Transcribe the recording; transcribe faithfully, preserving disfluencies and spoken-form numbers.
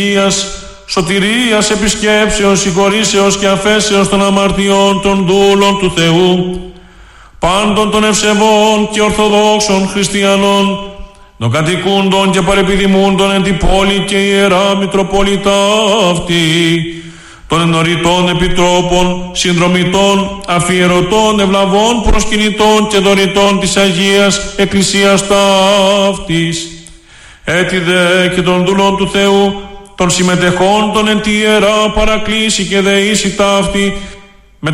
σωτηρίας, επισκέψεως, συγχωρήσεως και αφέσεως των αμαρτιών των δούλων του Θεού, πάντων των ευσεβών και ορθοδόξων χριστιανών, των κατοικούντων και παρεπιδημούντων εν την πόλη και ιερά Μητροπολιτά αυτή, των ενωρητών επιτρόπων, συνδρομητών, αφιερωτών, ευλαβών, προσκυνητών και δωρητών της Αγίας Εκκλησίας ταύτης, έτι δε και των δούλων του Θεού, των συμμετεχόντων εν τη ιερά παρακλήση και δεήση ταύτη,